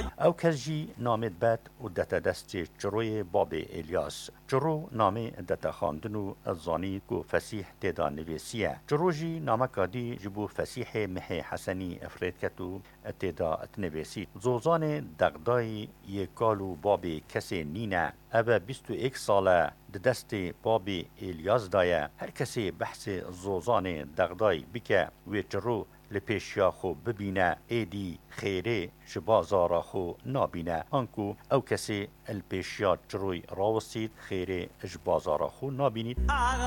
او کس جی نامید بد و دتا دست چروی باب الیاس. چرو نامه دتا خاندنو الزانی کو فسیح تدا نویسیه. چرو جی نامه کادی جبو فسیح مه حسنی افرید کتو تدا اتنویسی. زوزان دغدای یکالو باب کسی نینه. اوه 21 ساله دست باب الیاس دایه. هر کسی بحث زوزان دغدای بکه و چرو لپیشیا خو ببینه ایدی خیره جبازارا خو نابینه هنکو او کسی الپیشیا چروی راوستید خیره جبازارا خو نابینید